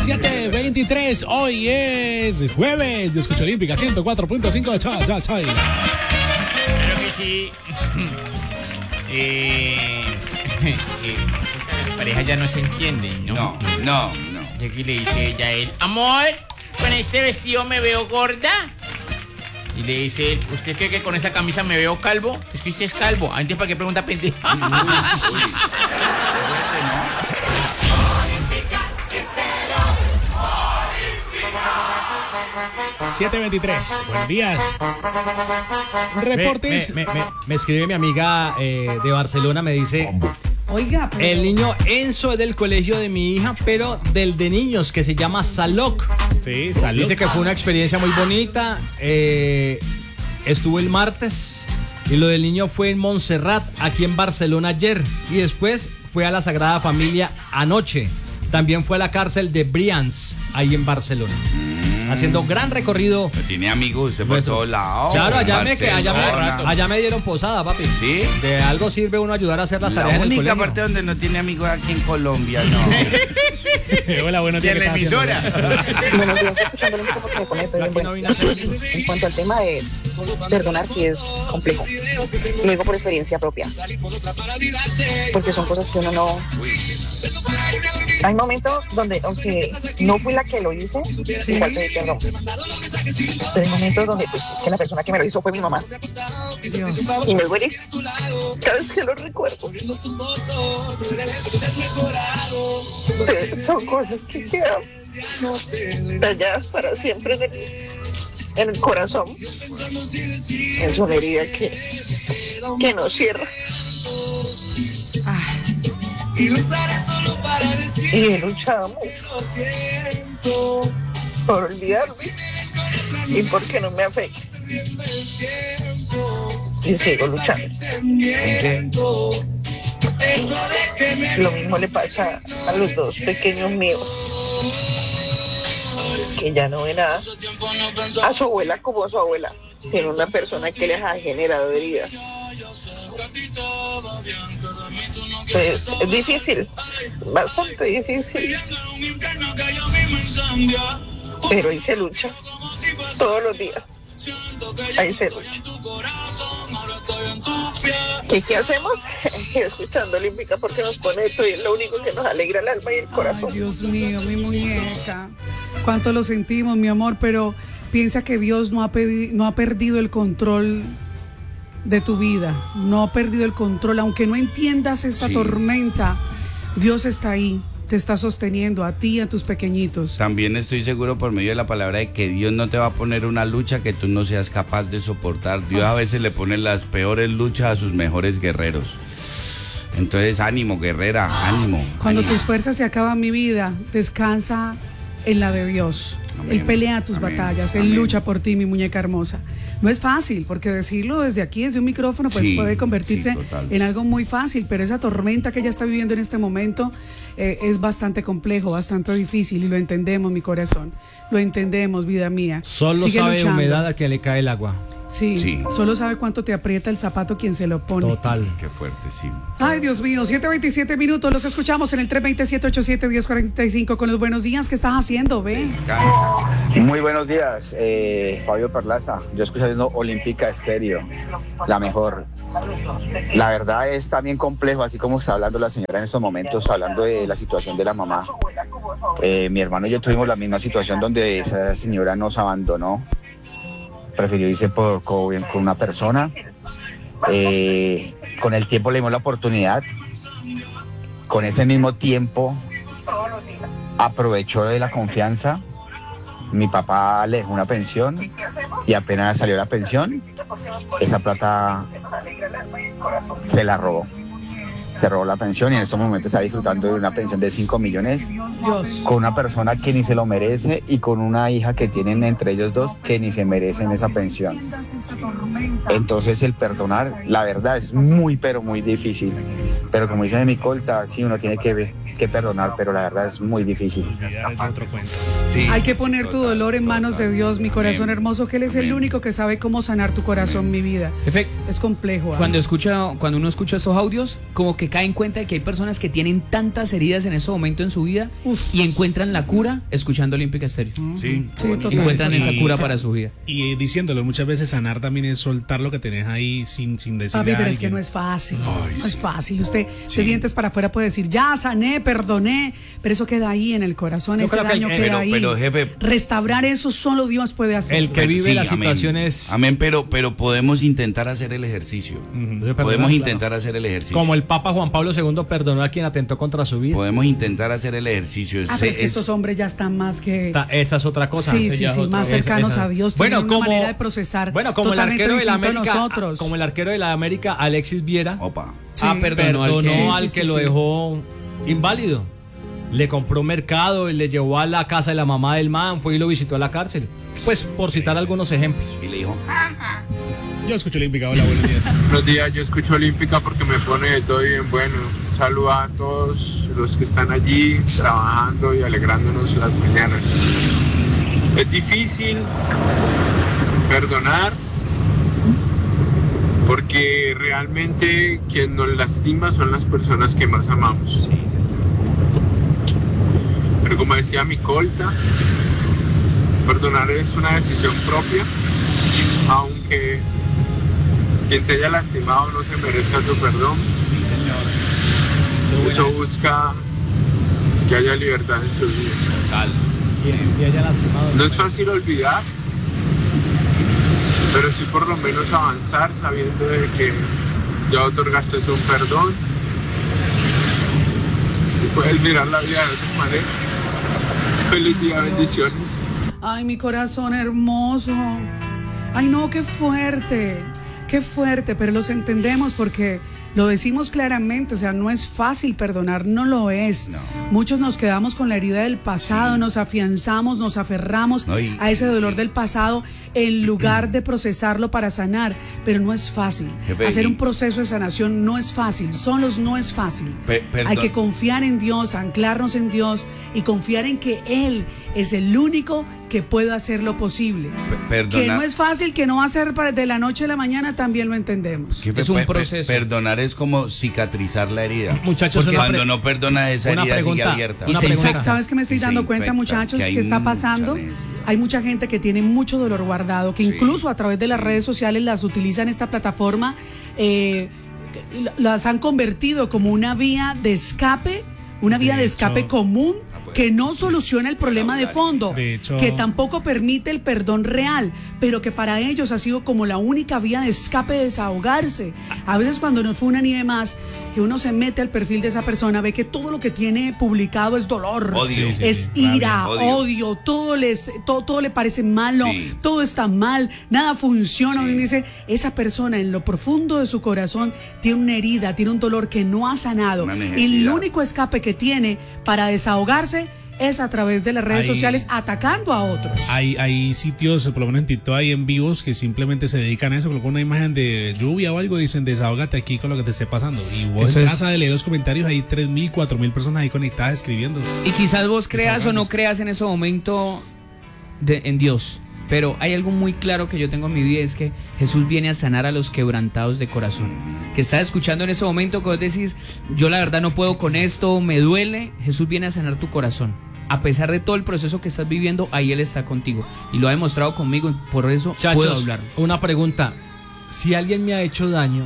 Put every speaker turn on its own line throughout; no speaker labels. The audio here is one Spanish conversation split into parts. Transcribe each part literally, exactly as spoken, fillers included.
siete veintitrés, hoy es jueves. Yo escucho Olímpica ciento cuatro punto cinco de Chai, Chai, Chai.
Creo que sí. eh, eh, las parejas ya no se entienden, ¿no?
No, no, no.
Y aquí le dice ella a él, amor, con este vestido me veo gorda. Y le dice él, ¿usted cree que con esa camisa me veo calvo? Es que usted es calvo. Antes, ¿para qué pregunta pendeja?
siete veintitrés, buenos días. Reportes.
Me, me, me, me escribe mi amiga eh, de Barcelona, me dice...
Oiga, pero...
El niño Enzo es del colegio de mi hija, pero del de niños, que se llama Saloc.
Sí, Saloc.
Dice que fue una experiencia muy bonita. Eh, estuvo el martes y lo del niño fue en Montserrat, aquí en Barcelona ayer. Y después fue a la Sagrada Familia anoche. También fue a la cárcel de Brians, ahí en Barcelona. Mm. Haciendo gran recorrido.
Tiene amigos usted por todos lados.
Claro, allá me, que, allá, me, allá me dieron posada, papi.
¿Sí?
De algo sirve uno ayudar a hacer las
la
tareas en el
única
colegio.
parte donde no tiene amigos aquí en Colombia, no.
Hola, buenos días.
En la emisora.
Buenos días, escuchando el porque me pone pero bueno. En cuanto al tema de perdonar, sí es complejo. Lo digo por experiencia propia. Porque son cosas que uno no... Hay momentos donde, aunque no fui la que lo hice, igual pedí perdón. Pero hay momentos donde, pues, que la persona que me lo hizo fue mi mamá. Dios. Y me duele cada vez que lo recuerdo. Eh, son cosas que quedan talladas para siempre en el, en el corazón. Es una herida que, que no cierra. Y he luchado mucho por olvidarme y porque no me afecte. Y sigo luchando. Lo mismo le pasa a los dos pequeños míos, que ya no ven a, a su abuela como su abuela, sino una persona que les ha generado heridas. Pues es difícil, bastante difícil, pero ahí se lucha todos los días, ahí se lucha. ¿Qué, qué hacemos? Escuchando Olímpica porque nos pone esto y es lo único que nos alegra el alma y el corazón.
Ay, Dios mío, mi muñeca, cuánto lo sentimos, mi amor, pero piensa que Dios no ha, pedi- no ha perdido el control de tu vida, no ha perdido el control, aunque no entiendas esta sí. tormenta, Dios está ahí, te está sosteniendo a ti y a tus pequeñitos.
También estoy seguro por medio de la palabra de que Dios no te va a poner una lucha que tú no seas capaz de soportar. Dios a veces le pone las peores luchas a sus mejores guerreros. Entonces, ánimo, guerrera, ánimo.
Cuando
ánimo.
tus fuerzas se acaban, mi vida, descansa en la de Dios. Amén. Él pelea tus Amén. batallas, Él Amén. lucha por ti, mi muñeca hermosa. No es fácil, porque decirlo desde aquí, desde un micrófono, pues sí, puede convertirse sí, en algo muy fácil, pero esa tormenta que ella está viviendo en este momento eh, es bastante complejo, bastante difícil, y lo entendemos, mi corazón. Lo entendemos, vida mía.
Solo
Sigue
sabe
luchando.
humedad a que le cae el agua.
Sí, sí, solo sabe cuánto te aprieta el zapato quien se lo pone.
Total.
Qué fuerte, sí.
Ay, Dios mío, siete veintisiete minutos, los escuchamos en el tres dos siete, ocho siete, uno cero cuatro cinco con los buenos días. ¿Qué estás haciendo, ve?
Muy buenos días, eh, Fabio Perlaza. Yo escuchando Olímpica Estéreo, la mejor. La verdad es también complejo, así como está hablando la señora en estos momentos, hablando de la situación de la mamá. Eh, mi hermano y yo tuvimos la misma situación donde esa señora nos abandonó. Prefirió irse por, con, con una persona. Eh, con el tiempo le dimos la oportunidad. Con ese mismo tiempo aprovechó de la confianza. Mi papá le dejó una pensión y apenas salió la pensión, esa plata se la robó. Se robó la pensión y en estos momentos está disfrutando de una pensión de cinco millones
Dios.
Con una persona que ni se lo merece y con una hija que tienen entre ellos dos que ni se merecen esa pensión. Entonces el perdonar, la verdad, es muy pero muy difícil. Pero como dice mi colta, sí, uno tiene que que perdonar, pero la verdad es muy difícil.
Olvidar es otro cuento.
Sí,
Hay
sí,
que
sí,
poner tu
total,
dolor en manos de
total.
Dios, mi corazón
Amén.
hermoso, que Él es el
Amén.
único que sabe cómo sanar tu corazón,
Amén.
mi vida.
Efe-
Es complejo. ¿ah?
Cuando escucha, cuando uno escucha esos audios, como que cae en cuenta de que hay personas que tienen tantas heridas en ese momento en su vida y encuentran la cura escuchando Olímpica Estéreo.
Sí,
Sí, total.
Encuentran esa
Y-
cura para su vida.
Y diciéndolo, muchas veces sanar también es soltar lo que tenés ahí sin, sin decirle
Papi,
a
pero
alguien.
es que no es fácil.
Ay,
no es
sí.
fácil. Usted
Sí.
de dientes para afuera puede decir, ya sané, perdoné, pero eso queda ahí en el corazón,
Yo
ese
creo que el-
daño
pero-
queda ahí.
pero, jefe-
Restaurar eso solo Dios puede hacer.
El que vive
Sí,
las
amén.
situaciones
Amén, pero, pero podemos intentar hacer el ejercicio.
Perdonar,
Podemos
claro.
intentar hacer el ejercicio.
como el Papa Juan Pablo segundo perdonó a quien atentó contra su vida.
Podemos intentar hacer el ejercicio.
Ah,
Se-
pero es que
es-
estos hombres ya están más que...
Ta- Esa es otra cosa.
Sí,
Ese
sí,
ya es
sí,
otro-
más
esa-
cercanos
esa-
a Dios,
Bueno,
tienen una
como
manera de procesar
Bueno, como el
totalmente
arquero de la
distinto a
América,
nosotros.
como el arquero de la América, Alexis Viera,
Opa.
Sí.
Ah, perdonó,
perdonó
al que...
Sí,
al
sí,
que
sí,
lo
sí.
dejó inválido. Le compró mercado y le llevó a la casa de la mamá del man, fue y lo visitó a la cárcel. Pues por citar algunos ejemplos.
Y le dijo,
Yo escucho Olímpica, hola, buenos días.
Buenos días, yo escucho Olímpica porque me pone de todo bien bueno. Un saludo a todos los que están allí trabajando y alegrándonos las mañanas. Es difícil perdonar porque realmente quien nos lastima son las personas que más amamos. Pero como decía mi colta, perdonar es una decisión propia, aunque quien te haya lastimado no se merezca tu perdón. Eso busca que haya libertad en tu vida. No es fácil olvidar, pero sí por lo menos avanzar sabiendo de que ya otorgaste un perdón y puedes mirar la vida de otra manera. Feliz día, bendiciones.
Ay, mi corazón hermoso. Ay, no, qué fuerte. Qué fuerte, pero los entendemos porque lo decimos claramente, o sea, no es fácil perdonar, no lo es.
No.
Muchos nos quedamos con la herida del pasado,
Sí.
nos afianzamos, nos aferramos
No, y-
a ese dolor del pasado en lugar de procesarlo para sanar, pero no es fácil.
Jefe,
Hacer
y-
un proceso de sanación no es fácil, solos no es fácil.
Pe- perdón.
Hay que confiar en Dios, anclarnos en Dios y confiar en que Él es el único que puede hacer lo posible.
Pe-
Que
perdona-
no es fácil, que no va a ser para- de la noche a la mañana, también lo entendemos.
que
Es un
pe- pe-
proceso.
Perdonar es como cicatrizar la herida.
Muchachos,
Porque
una
cuando
pre-
no perdona esa
una
herida sigue
pregunta,
abierta.
una
se
pregunta.
infecta.
¿Sabes qué me estoy
Y se
dando cuenta,
infecta,
muchachos?
que hay
Que está
mucha
pasando.
necesidad.
Hay mucha gente que tiene mucho dolor guardado, que
Sí,
incluso a través de las
sí.
redes sociales las utilizan esta plataforma, eh, las han convertido como una vía de escape, una vía
De
de escape
hecho-
común.
Ah, pues.
Que no soluciona el problema de fondo,
De hecho-
que tampoco permite el perdón real, pero que para ellos ha sido como la única vía de escape, de desahogarse. A veces cuando nos funan y demás, que uno se mete al perfil de esa persona, ve que todo lo que tiene publicado es dolor,
Odio. Sí, sí,
es
sí,
ira,
rabia,
odio,
odio.
todo, les, todo, todo le parece malo,
Sí.
todo está mal, nada funciona.
Sí.
Uno dice, esa persona en lo profundo de su corazón tiene una herida, tiene un dolor que no ha sanado.
Una
Y el
necesidad.
único escape que tiene para desahogarse es a través de las redes
Ahí-
sociales atacando a otros.
Hay, hay sitios, por lo menos en TikTok, hay en vivos que simplemente se dedican a eso, colocan una imagen de lluvia o algo, dicen desahógate aquí con lo que te esté pasando. Y vos
Eso
entras
es-
a leer los comentarios, hay tres mil, cuatro mil personas ahí conectadas escribiendo.
Y quizás vos creas o no
Desahogándose.
creas en ese momento de- en Dios. Pero hay algo muy claro que yo tengo en mi vida, es que Jesús viene a sanar a los quebrantados de corazón. Que estás escuchando en ese momento que vos decís, yo la verdad no puedo con esto, me duele. Jesús viene a sanar tu corazón. A pesar de todo el proceso que estás viviendo, ahí Él está contigo. Y lo ha demostrado conmigo, y por eso
Muchachos,
puedo hablar.
una pregunta. Si alguien me ha hecho daño,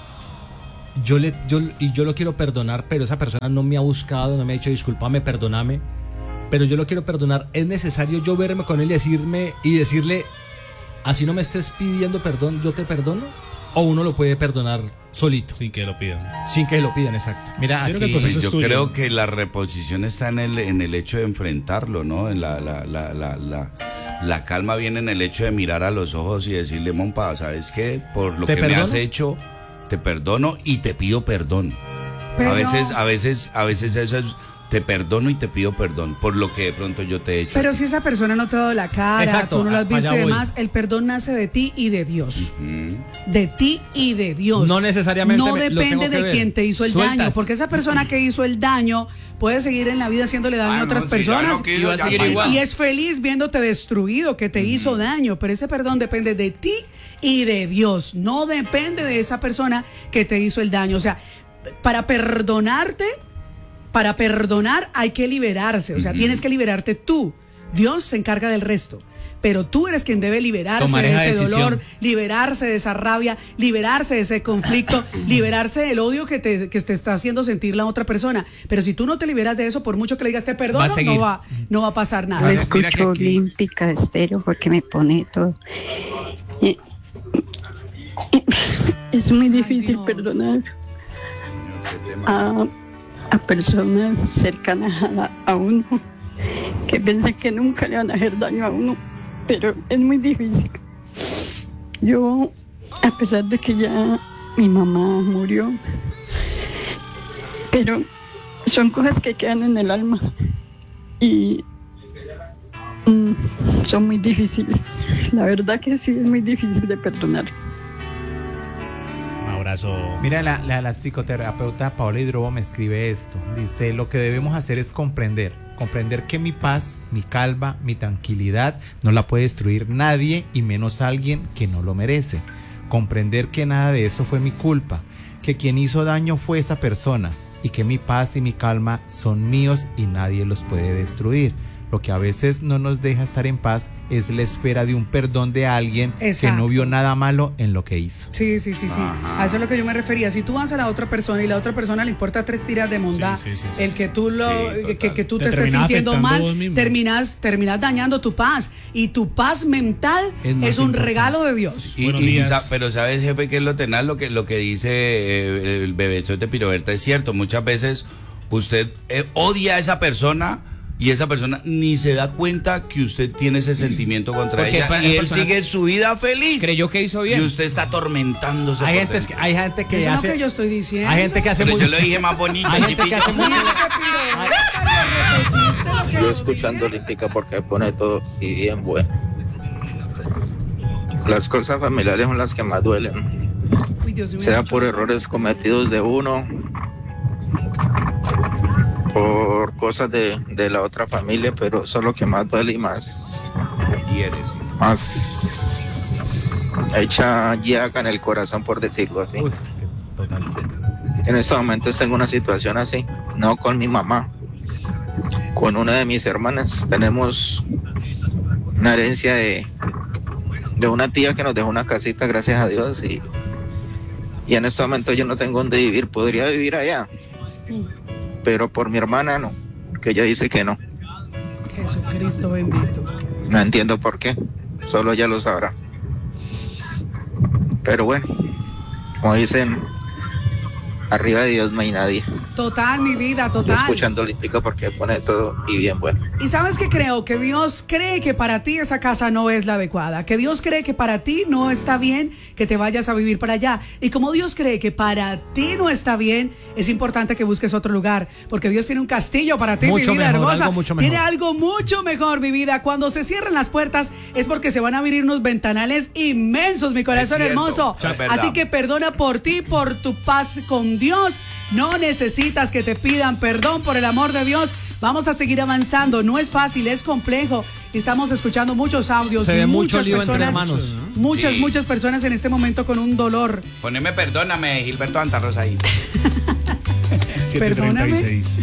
yo le, yo, y yo lo quiero perdonar, pero esa persona no me ha buscado, no me ha dicho discúlpame, perdóname, pero yo lo quiero perdonar, ¿es necesario yo verme con él y decirme y decirle, así no me estés pidiendo perdón, yo te perdono? ¿O uno lo puede perdonar solito,
Sin que lo pidan.
sin que lo pidan, exacto?
Mira,
Yo creo que el
aquí-
proceso
Pues yo
es tuyo.
creo que la reposición está en el, en el hecho de enfrentarlo, ¿no? En la, la, la, la, la, la calma viene en el hecho de mirar a los ojos y decirle, Mompa, ¿sabes qué? Por lo
¿Te
que me
perdono?
has hecho, te perdono y te pido perdón.
Pero-
A veces, a veces, a veces eso es, te perdono y te pido perdón por lo que de pronto yo te he hecho.
Pero si esa persona no te ha dado la cara,
Exacto,
tú no lo has visto
allá
y
voy.
demás, el perdón nace de ti y de Dios.
Mm.
De ti y de Dios.
No necesariamente
No
me- lo
depende
tengo que
de
ver.
quien te hizo el
Sueltas.
daño, porque esa persona que hizo el daño puede seguir en la vida haciéndole daño
Ah,
a
no,
otras
si ya
personas
no quiso,
y va a
ya
seguir
baila.
igual.
y es feliz viéndote destruido, que te hizo daño, pero ese perdón depende de ti y de Dios, no depende de esa persona que te hizo el daño. O sea, para perdonarte, para perdonar hay que liberarse, o sea, tienes que liberarte tú. Dios se encarga del resto, pero tú eres quien debe liberarse
Tomar
de
esa
ese
decisión.
dolor, liberarse de esa rabia, liberarse de ese conflicto, liberarse del odio que te, que te está haciendo sentir la otra persona. Pero si tú no te liberas de eso, por mucho que le digas te perdono,
Va a seguir.
no va, no va a pasar
Yo
nada.
Mira que
escucho
aquí-
Olímpica Estéreo porque me pone todo. Y- y- es muy difícil
Dios.
perdonar a, a personas cercanas a, a uno que piensan que nunca le van a hacer daño a uno, pero es muy difícil. Yo, a pesar de que ya mi mamá murió, pero son cosas que quedan en el alma y mm, son muy difíciles. La verdad que sí, es muy difícil de perdonar.
Un abrazo.
Mira, la, la, la psicoterapeuta Paola Hidrobo me escribe esto. Dice, lo que debemos hacer es comprender. Comprender que mi paz, mi calma, mi tranquilidad no la puede destruir nadie y menos alguien que no lo merece. Comprender que nada de eso fue mi culpa, que quien hizo daño fue esa persona y que mi paz y mi calma son míos y nadie los puede destruir. Lo que a veces no nos deja estar en paz es la espera de un perdón de alguien que
Exacto.
no vio nada malo en lo que hizo.
Sí, sí, sí, sí.
Ajá.
A eso es lo que yo me refería. Si tú vas a la otra persona y la otra persona le importa tres tiras de mondá,
Sí, sí, sí, sí.
el que tú lo,
Sí,
que,
total.
que tú
Te
te, estés
terminas
sintiendo
afectando
mal,
vos mismo.
terminas, terminas dañando tu paz. Y tu paz mental
Es
es,
más
un
importante.
regalo de Dios.
Y,
Buenos
y
días.
sa- pero sabes, jefe, que es lo tenaz, lo que, lo que dice eh, el bebesote Piroberta es cierto. Muchas veces usted eh, odia a esa persona y esa persona ni se da cuenta que usted tiene ese sentimiento contra
Porque
ella
pa-
y
la
él
persona
sigue su vida feliz.
Creyó que hizo bien.
Y usted está atormentándose.
Hay
por
gente,
dentro.
hay gente que
Eso es lo
hace.
que yo estoy diciendo.
Hay gente que hace
Pero
muy.
yo lo dije más bonito.
Hay gente que
Chipito.
hace muy.
Yo escuchando Olímpica porque pone todo y bien bueno. Las cosas familiares son las que más duelen,
Uy, Dios mío,
sea
mucho
por
dolor.
errores cometidos de uno, por cosas de, de la otra familia, pero eso es lo que más duele y más,
Hieres.
más echa llaga en el corazón, por decirlo así.
Uy, qué total.
En estos momentos tengo una situación así, no con mi mamá, con una de mis hermanas. Tenemos una herencia de, de una tía que nos dejó una casita, gracias a Dios, y, y en este momento yo no tengo dónde vivir. Podría vivir allá, pero por mi hermana no, que ella dice que no.
Jesucristo bendito.
No entiendo por qué, solo ella lo sabrá. Pero bueno, como dicen, arriba de Dios no hay nadie.
Total, mi vida,
Yo
total.
escuchando Olímpica porque pone todo y bien bueno.
Y sabes que creo que Dios cree que para ti esa casa no es la adecuada, que Dios cree que para ti no está bien que te vayas a vivir para allá. Y como Dios cree que para ti no está bien, es importante que busques otro lugar, porque Dios tiene un castillo para ti,
Mucho
mi vida
mejor,
hermosa.
algo mucho mejor.
Tiene algo mucho mejor, mi vida. Cuando se cierran las puertas es porque se van a abrir unos ventanales inmensos, mi corazón
Es cierto,
hermoso.
es verdad.
Así que perdona por ti, por tu paz con Dios. No necesitas que te pidan perdón, por el amor de Dios. Vamos a seguir avanzando. No es fácil, es complejo. Estamos escuchando muchos audios.
Se ve mucho
muchas
lío entre
personas,
hermanos.
Muchas,
Sí.
muchas personas en este momento con un dolor.
Poneme perdóname, Gilberto Antarrosa ahí.
siete treinta y seis.